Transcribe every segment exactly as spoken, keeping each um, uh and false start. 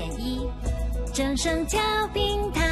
点一，正声教平台。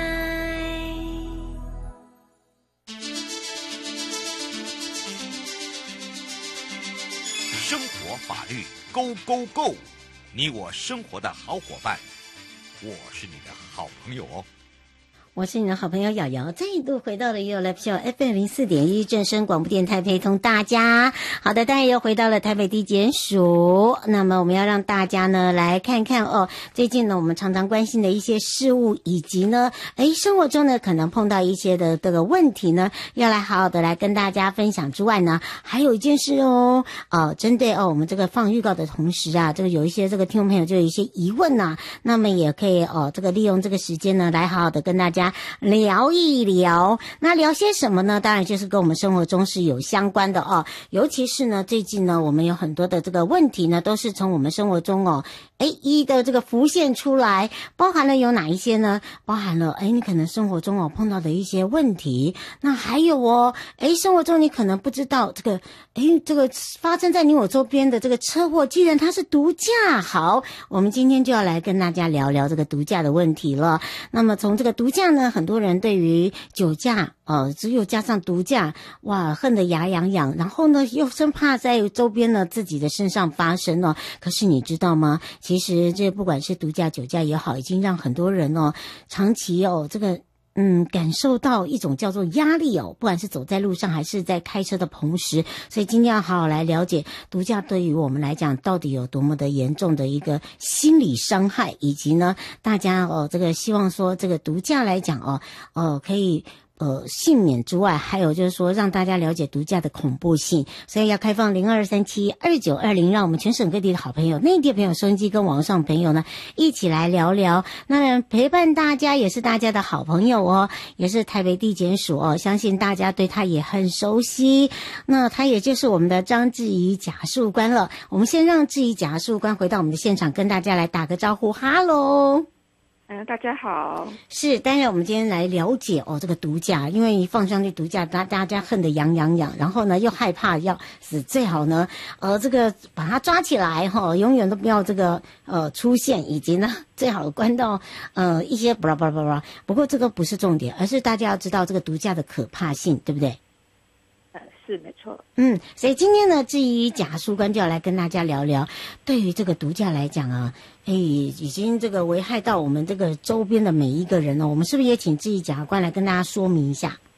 生活法律 Go Go Go， 你我生活的好伙伴，我是你的好朋友哦。 我是你的好朋友瑶瑶，再度回到了 You Live Show F M 零四点一正声广播电台，陪同大家。好的，当然又回到了台北地检署。那么我们要让大家呢来看看哦，最近呢我们常常关心的一些事物，以及呢，诶生活中呢可能碰到一些的这个问题呢，要来好好的来跟大家分享之外呢，还有一件事哦，呃，针对哦我们这个放预告的同时啊，这个有一些这个听众朋友就有一些疑问呐、啊，那么也可以哦这个利用这个时间呢来好好的跟大家聊一聊。那聊些什么呢？当然就是跟我们生活中是有相关的哦。尤其是呢，最近呢，我们有很多的这个问题呢，都是从我们生活中哦，哎，一的这个浮现出来，包含了有哪一些呢？包含了哎，你可能生活中哦碰到的一些问题。那还有哦，哎，生活中你可能不知道这个，哎，这个发生在你我周边的这个车祸，既然它是毒驾。好，我们今天就要来跟大家聊聊这个毒驾的问题了。那么从这个毒驾呢，很多人对于酒驾呃，只有加上毒驾，哇，恨得牙痒痒，然后呢又生怕在周边呢自己的身上发生哦。可是你知道吗？其实这不管是毒驾酒驾也好，已经让很多人哦长期哦这个嗯感受到一种叫做压力哦，不管是走在路上还是在开车的同时。所以今天要好好来了解毒驾对于我们来讲到底有多么的严重的一个心理伤害，以及呢大家哦这个希望说这个毒驾来讲哦呃可以呃，幸免之外，还有就是说让大家了解毒驾的恐怖性，所以要开放零二三七二九二零，让我们全省各地的好朋友、内地朋友、收音机跟网上朋友呢一起来聊聊。那陪伴大家也是大家的好朋友哦，也是台北地检署哦，相信大家对他也很熟悉。那他也就是我们的张志怡检察官了。我们先让志怡检察官回到我们的现场，跟大家来打个招呼，哈喽。 嗯，大家好。 是，当然我们今天来了解哦，这个毒驾，因为一放上去毒驾，大大家恨得痒痒痒，然后呢又害怕要死，最好呢，呃，这个把它抓起来哈、哦，永远都不要这个呃出现，以及呢最好关到呃一些巴拉巴拉巴拉。不过这个不是重点，而是大家要知道这个毒驾的可怕性，对不对？ 呃，是没错。 嗯，所以今天呢，至于检察官就要来跟大家聊聊，对于这个毒驾来讲啊，哎，已经这个危害到我们这个周边的每一个人了。我们是不是也请至于检察官来跟大家说明一下？